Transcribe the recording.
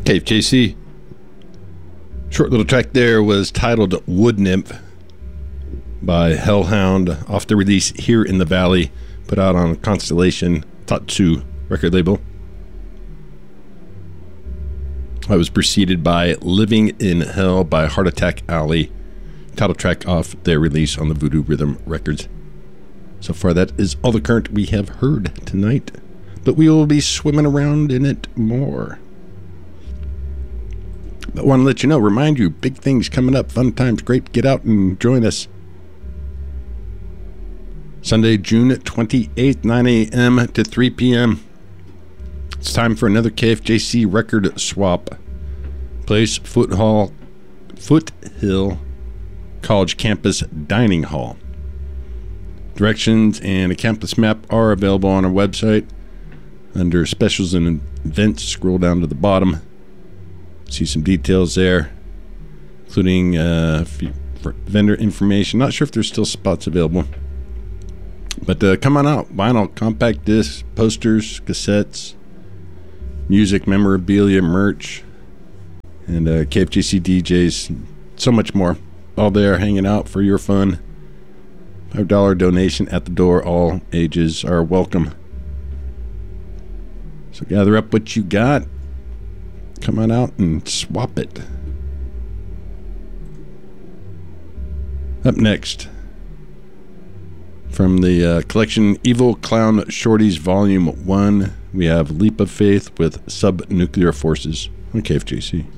Cave JC. Short little track there was titled Wood Nymph by Hellhound, off the release Here in the Valley, put out on Constellation Tatsu record label. I was preceded by Living in Hell by Heart Attack Alley, title track off their release on the Voodoo Rhythm Records. So far, that is all the current we have heard tonight, but we will be swimming around in it more. But I want to let you know, remind you, big things coming up, fun times, great. Get out and join us. Sunday, June 28th, 9 a.m. to 3 p.m. It's time for another KFJC record swap. Place Foothill College Campus Dining Hall. Directions and a campus map are available on our website. Under specials and events, scroll down to the bottom. See some details there, including vendor information. Not sure if there's still spots available. But come on out. Vinyl, compact discs, posters, cassettes, music, memorabilia, merch, and KFJC DJs, so much more. All there hanging out for your fun. $5 donation at the door. All ages are welcome. So gather up what you got. Come on out and swap it. Up next, from the collection Evil Clown Shorties Volume 1, we have Leap of Faith with Subnuclear Forces on KFJC.